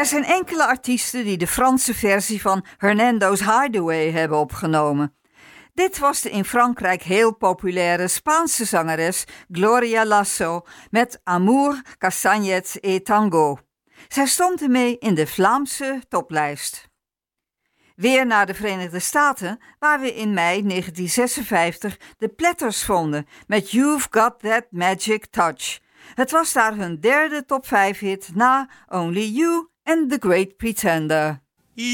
Er zijn enkele artiesten die de Franse versie van Hernando's Hideaway hebben opgenomen. Dit was de in Frankrijk heel populaire Spaanse zangeres Gloria Lasso met Amour, Castagnettes et Tango. Zij stond ermee in de Vlaamse toplijst. Weer naar de Verenigde Staten, waar we in mei 1956 de Platters vonden met You've Got That Magic Touch. Het was daar hun derde top 5 hit na Only You and The Great Pretender.